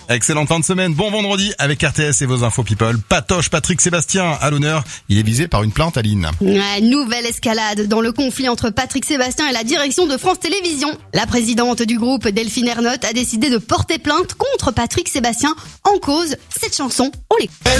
Excellente fin de semaine, bon vendredi avec RTS et vos infos people. Patoche Patrick Sébastien à l'honneur, il est visé par une plainte, Aline. Ouais, nouvelle escalade dans le conflit entre Patrick Sébastien et la direction de France Télévisions. La présidente du groupe, Delphine Ernotte, a décidé de porter plainte contre Patrick Sébastien. En cause, cette chanson, on l'écoute.